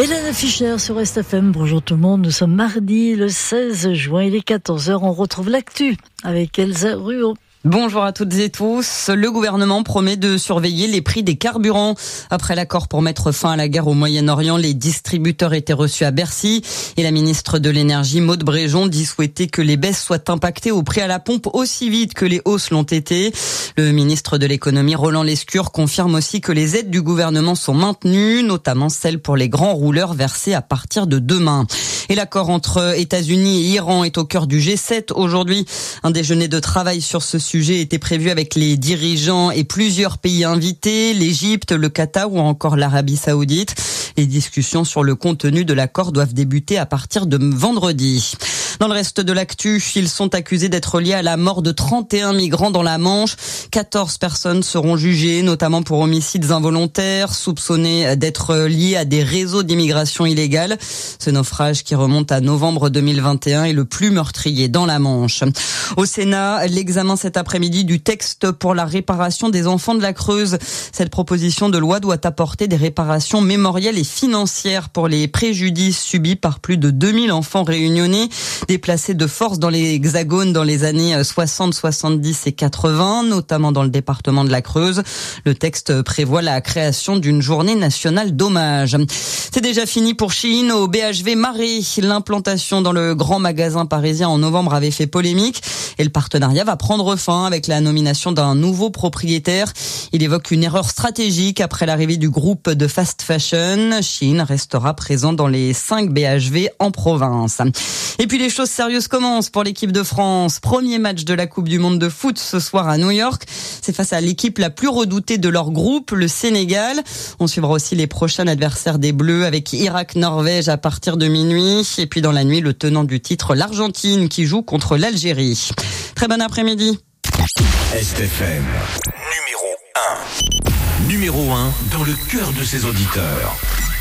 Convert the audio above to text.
Hélène Fischer sur STFM. Bonjour tout le monde. Nous sommes mardi le 16 juin. Il est 14h. On retrouve l'actu avec Elsa Ruot. Bonjour à toutes et tous. Le gouvernement promet de surveiller les prix des carburants. Après l'accord pour mettre fin à la guerre au Moyen-Orient, les distributeurs étaient reçus à Bercy. Et la ministre de l'Énergie, Maud Bréjon, dit souhaiter que les baisses soient impactées au prix à la pompe aussi vite que les hausses l'ont été. Le ministre de l'Économie, Roland Lescure, confirme aussi que les aides du gouvernement sont maintenues, notamment celles pour les grands rouleurs versées à partir de demain. Et l'accord entre États-Unis et Iran est au cœur du G7 aujourd'hui. Un déjeuner de travail sur ce sujet était prévu avec les dirigeants et plusieurs pays invités, l'Égypte, le Qatar ou encore l'Arabie Saoudite. Les discussions sur le contenu de l'accord doivent débuter à partir de vendredi. Dans le reste de l'actu, ils sont accusés d'être liés à la mort de 31 migrants dans la Manche. 14 personnes seront jugées, notamment pour homicides involontaires, soupçonnés d'être liés à des réseaux d'immigration illégale. Ce naufrage qui remonte à novembre 2021 est le plus meurtrier dans la Manche. Au Sénat, l'examen cet après-midi du texte pour la réparation des enfants de la Creuse. Cette proposition de loi doit apporter des réparations mémorielles et financières pour les préjudices subis par plus de 2000 enfants réunionnais, déplacés de force dans l'Hexagone dans les années 60, 70 et 80, notamment dans le département de la Creuse. Le texte prévoit la création d'une journée nationale d'hommage. C'est déjà fini pour Shein au BHV Marais. L'implantation dans le grand magasin parisien en novembre avait fait polémique et le partenariat va prendre fin avec la nomination d'un nouveau propriétaire. Il évoque une erreur stratégique après l'arrivée du groupe de fast fashion. Shein restera présent dans les 5 BHV en province. Et puis les choses sérieuses commencent pour l'équipe de France. Premier match de la Coupe du Monde de foot ce soir à New York. C'est face à l'équipe la plus redoutée de leur groupe, le Sénégal. On suivra aussi les prochains adversaires des Bleus avec Irak-Norvège à partir de minuit. Et puis dans la nuit, le tenant du titre, l'Argentine, qui joue contre l'Algérie. Très bon après-midi. STFM, numéro 1. Numéro 1 dans le cœur de ses auditeurs.